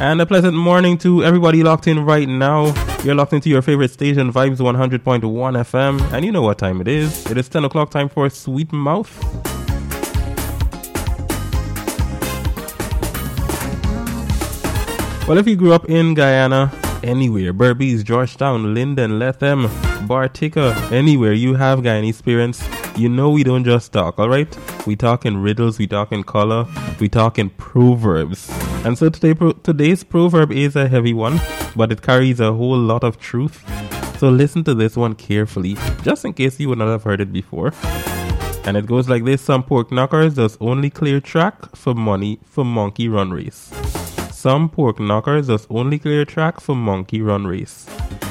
And a pleasant morning to everybody locked in right now. You're locked into your favorite station, Vibes 100.1 FM. And you know what time it is. It is 10 o'clock time for Sweet Mouth. Well, if you grew up in Guyana, anywhere, Berbice, Georgetown, Linden, Lethem, Bartica, anywhere you have Guyanese experience, you know we don't just talk, alright? We talk in riddles, we talk in color, we talk in proverbs. And so today's proverb is a heavy one, but it carries a whole lot of truth. So listen to this one carefully, just in case you would not have heard it before. And it goes like this: some pork knockers does only clear track for money for monkey run race. Some pork knockers does only clear track for monkey run race.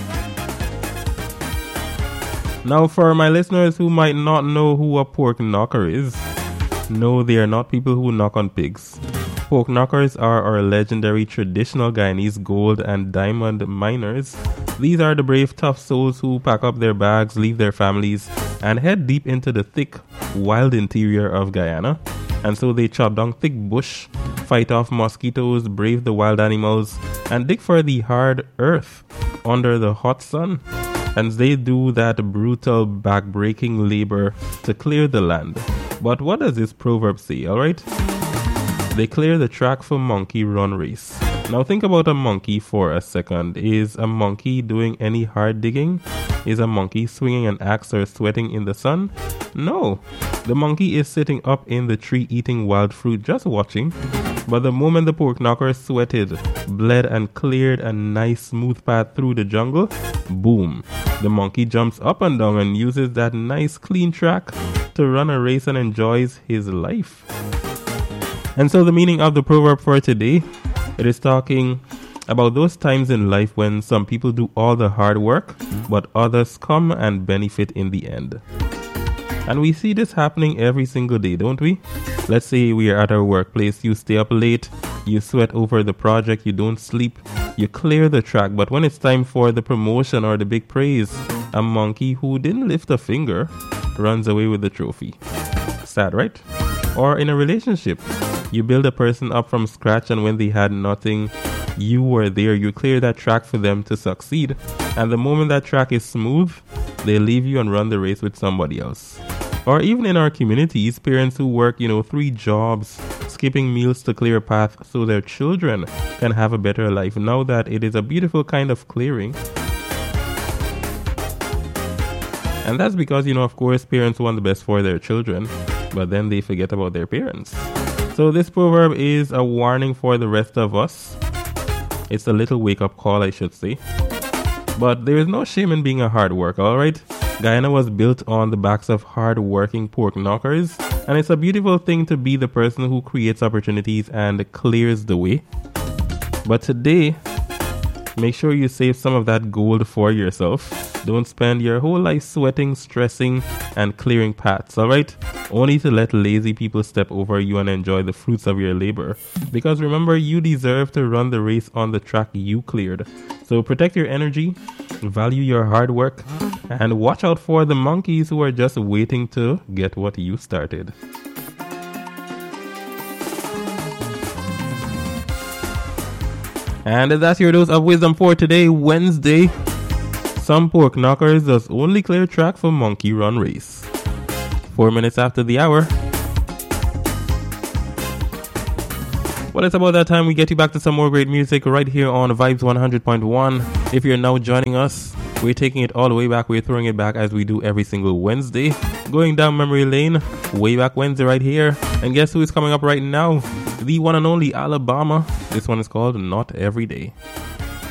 Now, for my listeners who might not know who a pork knocker is, no, they are not people who knock on pigs. Pork knockers are our legendary traditional Guyanese gold and diamond miners. These are the brave, tough souls who pack up their bags, leave their families, and head deep into the thick, wild interior of Guyana. And so they chop down thick bush, fight off mosquitoes, brave the wild animals, and dig for the hard earth under the hot sun. And they do that brutal, back-breaking labor to clear the land. But what does this proverb say, alright? They clear the track for monkey run race. Now think about a monkey for a second. Is a monkey doing any hard digging? Is a monkey swinging an axe or sweating in the sun? No. The monkey is sitting up in the tree eating wild fruit, just watching. But the moment the pork knocker sweated, bled and cleared a nice smooth path through the jungle, boom. The monkey jumps up and down and uses that nice clean track to run a race and enjoys his life. And so the meaning of the proverb for today, it is talking about those times in life when some people do all the hard work, but others come and benefit in the end. And we see this happening every single day, don't we? Let's say we are at our workplace, you stay up late, you sweat over the project, you don't sleep, you clear the track, but when it's time for the promotion or the big praise, a monkey who didn't lift a finger runs away with the trophy. Sad, right? Or in a relationship, you build a person up from scratch, and when they had nothing, you were there. You clear that track for them to succeed. And the moment that track is smooth, they leave you and run the race with somebody else. Or even in our communities, parents who work, 3 jobs, skipping meals to clear a path so their children can have a better life. Know that it is a beautiful kind of clearing. And that's because, of course, parents want the best for their children, but then they forget about their parents. So this proverb is a warning for the rest of us. It's a little wake-up call, I should say. But there is no shame in being a hard worker, alright? Guyana was built on the backs of hard-working pork knockers, and it's a beautiful thing to be the person who creates opportunities and clears the way. But today, make sure you save some of that gold for yourself. Don't spend your whole life sweating, stressing, and clearing paths, alright? Only to let lazy people step over you and enjoy the fruits of your labor. Because remember, you deserve to run the race on the track you cleared. So protect your energy, value your hard work, and watch out for the monkeys who are just waiting to get what you started. And that's your dose of wisdom for today, Wednesday. Some pork knockers does only clear track for monkey run race. 4 minutes after the hour. Well, it's about that time we get you back to some more great music right here on Vibes 100.1. If you're now joining us, we're taking it all the way back. We're throwing it back as we do every single Wednesday. Going down memory lane, way back Wednesday right here. And guess who is coming up right now? The one and only Alabama. This one is called Not Every Day.